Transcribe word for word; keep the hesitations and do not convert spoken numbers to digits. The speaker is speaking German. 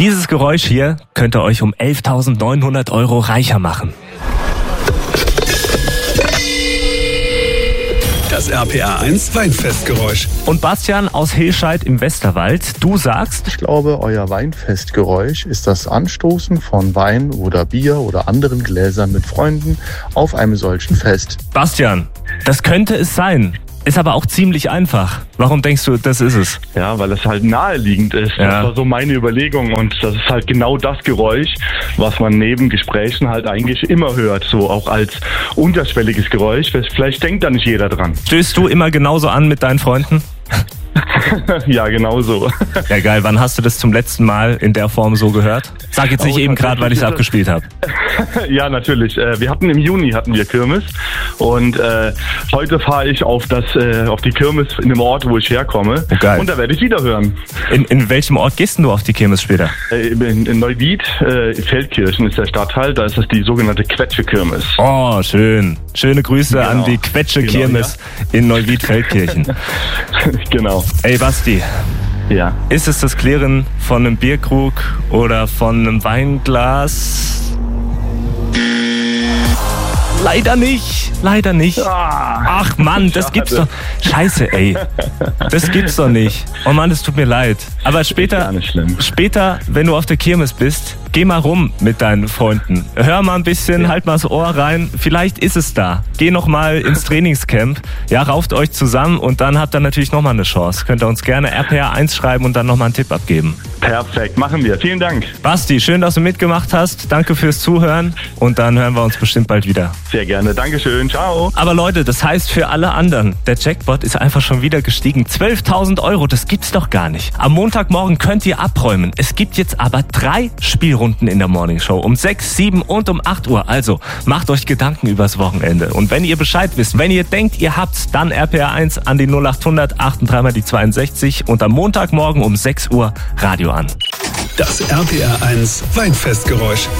Dieses Geräusch hier könnte euch um elftausendneunhundert Euro reicher machen. Das R P R eins Weinfestgeräusch. Und Bastian aus Hilscheid im Westerwald, du sagst... Ich glaube, euer Weinfestgeräusch ist das Anstoßen von Wein oder Bier oder anderen Gläsern mit Freunden auf einem solchen Fest. Bastian, das könnte es sein. Ist aber auch ziemlich einfach. Warum denkst du, das ist es? Ja, weil es halt naheliegend ist. Ja. Das war so meine Überlegung und das ist halt genau das Geräusch, was man neben Gesprächen halt eigentlich immer hört, so auch als unterschwelliges Geräusch. Vielleicht denkt da nicht jeder dran. Stößt du immer genauso an mit deinen Freunden? Ja, genau so. Ja, geil. Wann hast du das zum letzten Mal in der Form so gehört? Sag jetzt nicht Oh, eben gerade, weil ich es abgespielt habe. Ja, natürlich. Wir hatten im Juni hatten wir Kirmes und äh, heute fahre ich auf das äh, auf die Kirmes in dem Ort, wo ich herkomme. Oh, geil. Und da werde ich wieder hören. In, in welchem Ort gehst denn du auf die Kirmes später? Äh, in, in Neuwied, äh, Feldkirchen ist der Stadtteil, da ist das die sogenannte Quetsche-Kirmes. Oh, schön. Schöne Grüße Genau. an die Quetsche-Kirmes Genau, in Neuwied-Feldkirchen. Genau. Ey, Basti. Ja. Ist es das Klirren von einem Bierkrug oder von einem Weinglas? Leider nicht, leider nicht. Ach Mann, das gibt's doch. Scheiße, ey. Das gibt's doch nicht. Oh Mann, es tut mir leid. Aber später, Gar nicht schlimm. später, wenn du auf der Kirmes bist, geh mal rum mit deinen Freunden. Hör mal ein bisschen, Ja. halt mal das Ohr rein. Vielleicht ist es da. Geh noch mal ins Trainingscamp. Ja, rauft euch zusammen und dann habt ihr natürlich noch mal eine Chance. Könnt ihr uns gerne R P R eins schreiben und dann noch mal einen Tipp abgeben. Perfekt, machen wir. Vielen Dank. Basti, schön, dass du mitgemacht hast. Danke fürs Zuhören und dann hören wir uns bestimmt bald wieder. Sehr gerne. Dankeschön. Ciao. Aber Leute, das heißt für alle anderen, der Jackpot ist einfach schon wieder gestiegen. zwölftausend Euro, das gibt's doch gar nicht. Am Montagmorgen könnt ihr abräumen. Es gibt jetzt aber drei Spielrunden in der Morningshow. Um sechs, sieben und um acht Uhr. Also macht euch Gedanken übers Wochenende. Und wenn ihr Bescheid wisst, wenn ihr denkt, ihr habt's, dann R P R eins an die null achthundert dreiundachtzig mal die zweiundsechzig und am Montagmorgen um sechs Uhr Radio an. Das R P R eins Weinfestgeräusch.